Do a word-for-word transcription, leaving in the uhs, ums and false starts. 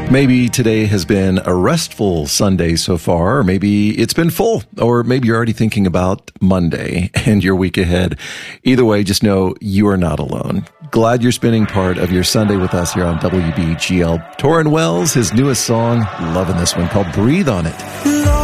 Maybe today has been a restful Sunday so far, or maybe it's been full, or maybe you're already thinking about Monday and your week ahead. Either way, just know you are not alone. Glad you're spending part of your Sunday with us here on W B G L. Torrin Wells, his newest song, loving this one, called Breathe on It.